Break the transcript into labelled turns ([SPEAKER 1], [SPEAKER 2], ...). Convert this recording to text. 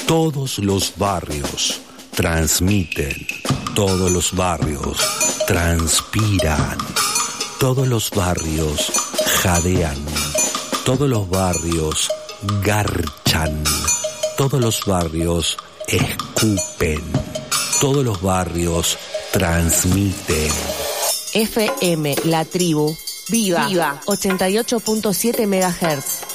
[SPEAKER 1] Todos los barrios transmiten, todos los barrios transpiran, todos los barrios jadean, todos los barrios garchan, todos los barrios escupen, todos los barrios transmiten.
[SPEAKER 2] FM La Tribu, Viva, 88.7 MHz.